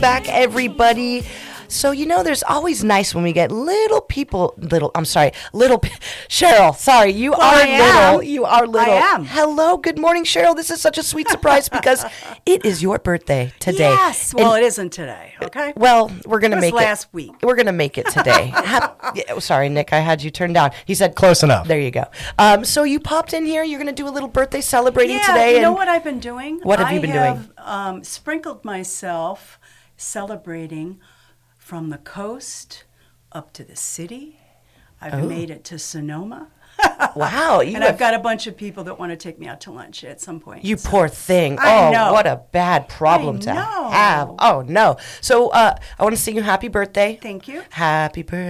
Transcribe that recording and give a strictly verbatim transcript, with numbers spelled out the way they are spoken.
Back, everybody. So, you know, there's always nice when we get little people, little, I'm sorry, little, Cheryl, sorry, you well, are I little. Am. You are little. I am. Hello, good morning, Cheryl. This is such a sweet surprise because it is your birthday today. Yes. Well, and, it isn't today, okay? Well, we're going to make last it. last week. We're going to make it today. Hap- yeah, sorry, Nick, I had you turned down. He said, close enough. There you go. Um, so you popped in here. You're going to do a little birthday celebrating yeah, today. you and know what I've been doing? What have I you been have, doing? Um, sprinkled myself celebrating from the coast up to the city. I've Oh. made it to Sonoma. Wow. You and have, I've got a bunch of people that want to take me out to lunch at some point. You so. poor thing. I oh, know. what a bad problem I to know. have. Oh, no. So uh, I want to sing you happy birthday. Thank you. Happy birthday.